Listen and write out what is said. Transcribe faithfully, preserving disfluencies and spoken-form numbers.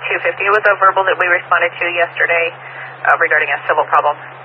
two fifty. It was a verbal that we responded to yesterday uh, regarding a civil problem.